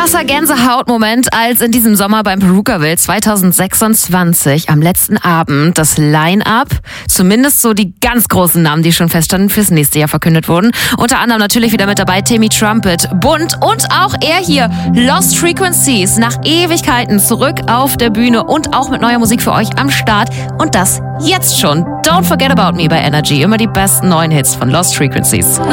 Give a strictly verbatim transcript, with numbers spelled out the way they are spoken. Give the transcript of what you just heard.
krasser Gänsehautmoment, als in diesem Sommer beim Perukaville zwanzig sechsundzwanzig am letzten Abend das Line-Up, zumindest so die ganz großen Namen, die schon feststanden, fürs nächste Jahr verkündet wurden. Unter anderem natürlich wieder mit dabei Timmy Trumpet, Bunt und auch er hier, Lost Frequencies, nach Ewigkeiten zurück auf der Bühne und auch mit neuer Musik für euch am Start. Und das jetzt schon. Don't Forget About Me bei Energy, immer die besten neuen Hits von Lost Frequencies.